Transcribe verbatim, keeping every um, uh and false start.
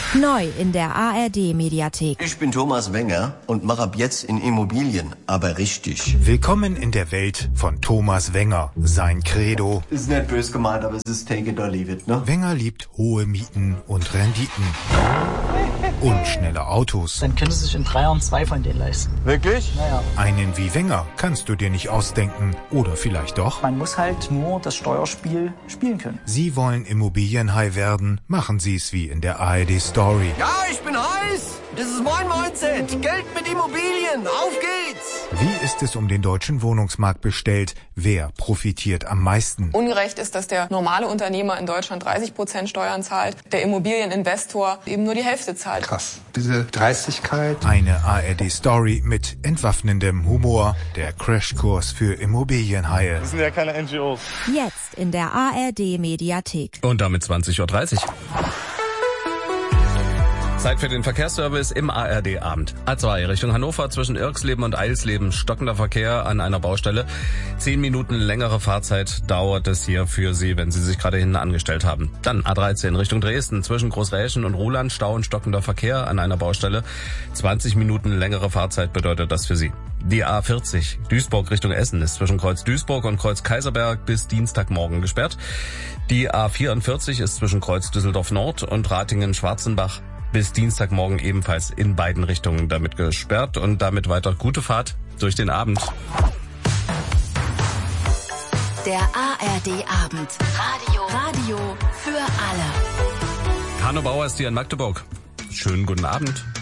Neu in der A R D-Mediathek. Ich bin Thomas Wenger und mache ab jetzt in Immobilien, aber richtig. Willkommen in der Welt von Thomas Wenger. Sein Credo: Ist nicht böse gemeint, aber es ist take it or leave it, ne? Wenger liebt hohe Mieten und Renditen. Und schnelle Autos. Dann können Sie sich in drei Jahren zwei von denen leisten. Wirklich? Naja. Einen wie Wenger kannst du dir nicht ausdenken. Oder vielleicht doch? Man muss halt nur das Steuerspiel spielen können. Sie wollen Immobilienhai werden? Machen Sie es wie in der A R D-Story. Ja, ich bin heiß! Das ist mein Mindset! Geld mit Immobilien! Auf geht's! Wie ist es um den deutschen Wohnungsmarkt bestellt? Wer profitiert am meisten? Ungerecht ist, dass der normale Unternehmer in Deutschland dreißig Prozent Steuern zahlt, der Immobilieninvestor eben nur die Hälfte zahlt. Krass. Diese Dreistigkeit. Eine A R D-Story mit entwaffnendem Humor. Der Crashkurs für Immobilienhaie. Das sind ja keine N G Os. Jetzt in der A R D-Mediathek. Und damit zwanzig Uhr dreißig. Zeit für den Verkehrsservice im A R D-Abend. A zwei Richtung Hannover zwischen Irksleben und Eilsleben. Stockender Verkehr an einer Baustelle. Zehn Minuten längere Fahrzeit dauert es hier für Sie, wenn Sie sich gerade hinten angestellt haben. Dann A dreizehn Richtung Dresden zwischen Großräschen und Ruhland. Stau und stockender Verkehr an einer Baustelle. zwanzig Minuten längere Fahrzeit bedeutet das für Sie. Die A vierzig Duisburg Richtung Essen ist zwischen Kreuz Duisburg und Kreuz Kaiserberg bis Dienstagmorgen gesperrt. Die A vierundvierzig ist zwischen Kreuz Düsseldorf Nord und Ratingen-Schwarzenbach bis Dienstagmorgen ebenfalls in beiden Richtungen damit gesperrt und damit weiter gute Fahrt durch den Abend. Der A R D-Abend. Radio. Radio für alle. Hanno Bauer ist hier in Magdeburg. Schönen guten Abend.